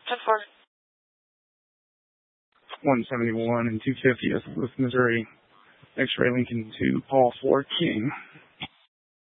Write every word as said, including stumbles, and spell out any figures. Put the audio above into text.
ten four. one seventy-one and two fiftieth with Missouri. X-ray Lincoln to Paul four King.